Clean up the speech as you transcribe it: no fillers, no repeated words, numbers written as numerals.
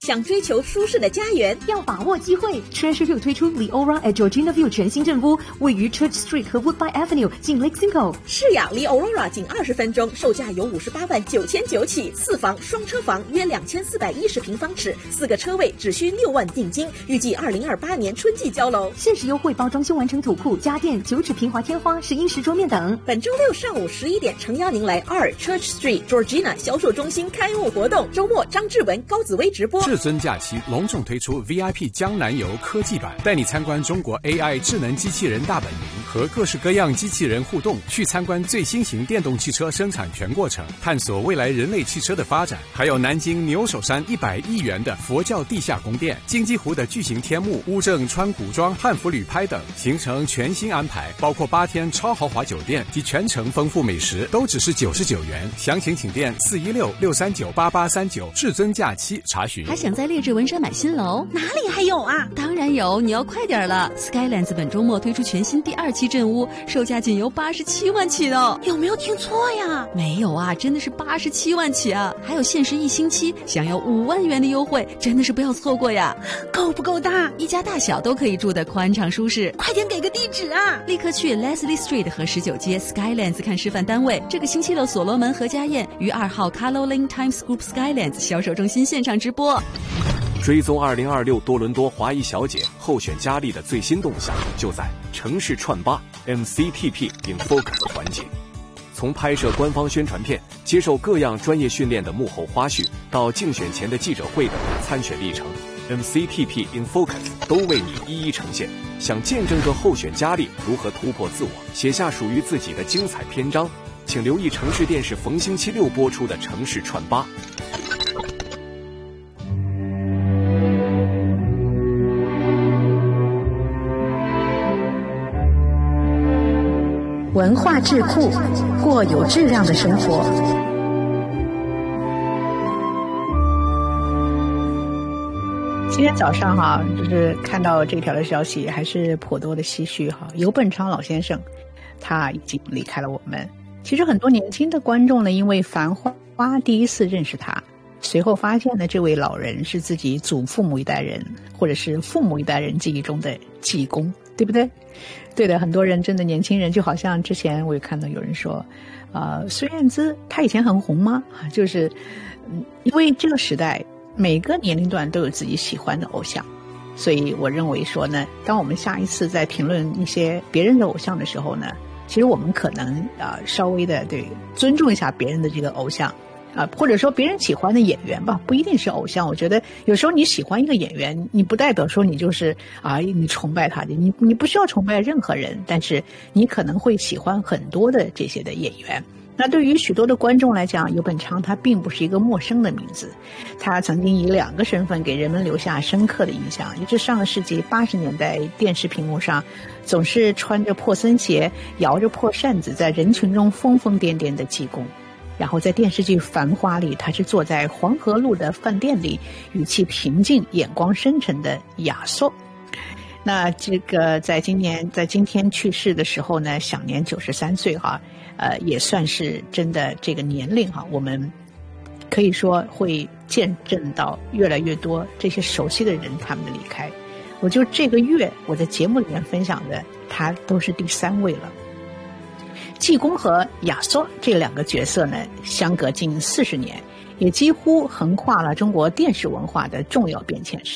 想追求舒适的家园， 要把握机会。Treasure Hill 推出 Leora at Georgina View 全新镇屋，位于 Church Street 和 Woodbine Avenue， 近 Lake Simcoe。 是呀，离 Aurora 仅20分钟，售价由58.999起，4房双车房约2410平方尺，4个车位只需6万定金，预计2028年春季交楼。 限时优惠包装修完成土库、家电、9指平滑天花、10英石桌面等。 本周六上午11点，诚邀您来2 Church Street Georgina 销售中心开幕活动。周末，张志文、高紫薇直播。 至尊假期隆重推出 VIP 江南游科技版，带你参观中国 AI 智能机器人大本营和各式各样机器人互动，去参观最新型电动汽车生产全过程，探索未来人类汽车的发展。还有南京牛首山100亿元的佛教地下宫殿，金鸡湖的巨型天幕，乌镇川古庄汉服旅拍等，行程全新安排，包括8天超豪华酒店及全程丰富美食，都只是99元。详情请电416-639-8839，至尊假期查询。 还想在列治文山买新楼？ 哪里还有啊？ 当然有，你要快点了。Skylands 本周末推出全新第2期镇屋，售价仅由87万起的。 有没有听错呀？ 没有啊，真的是87万起啊！还有限时1星期，享有5万元的优惠，真的是不要错过呀！ 够不够大？ 一家大小都可以住得宽敞舒适。 快点给个地址啊！ 立刻去 Leslie Street 和19街 Skylands 看示范单位。这个星期六所罗门和家宴于2号 Carlo Lane Times Group Skylands 销售中心现场直播。 追踪2026多伦多华裔小姐候选佳丽的最新动向，就在城市串吧 MCTP in Focus 环节。从拍摄官方宣传片、接受各样专业训练的幕后花絮，到竞选前的记者会等参选历程， MCTP in Focus 都为你一一呈现。想见证个候选佳丽如何突破自我，写下属于自己的精彩篇章，请留意城市电视逢星期六播出的城市串吧。 文化智库，过有质量的生活。今天早上就是看到这条的消息，还是颇多的唏嘘尤本昌老先生，他已经离开了我们。其实很多年轻的观众呢，因为《繁花》第一次认识他，随后发现呢，这位老人是自己祖父母一代人，或者是父母一代人记忆中的济公，对不对？对的，很多人真的年轻人，就好像之前我也看到有人说，孙燕姿她以前很红吗？就是因为这个时代每个年龄段都有自己喜欢的偶像，所以我认为说呢，当我们下一次在评论一些别人的偶像的时候呢，其实我们可能稍微的尊重一下别人的这个偶像。或者说别人喜欢的演员吧，不一定是偶像。我觉得有时候你喜欢一个演员，你不代表说你就是你崇拜他的，你不需要崇拜任何人，但是你可能会喜欢很多的这些的演员。那对于许多的观众来讲，尤本昌他并不是一个陌生的名字，他曾经以2个身份给人们留下深刻的印象，也是上个世纪80年代电视屏幕上总是穿着破僧鞋，摇着破扇子，在人群中疯疯癫癫的济公。然后在电视剧《繁花》里，他是坐在黄河路的饭店里，语气平静，眼光深沉的亚瑟。那这个在今天去世的时候呢，享年93岁也算是真的这个年龄我们可以说会见证到越来越多这些熟悉的人他们的离开。我就这个月我在节目里面分享的，他都是第3位了。济公和亚瑟这2个角色呢，相隔近40年，也几乎横跨了中国电视文化的重要变迁史。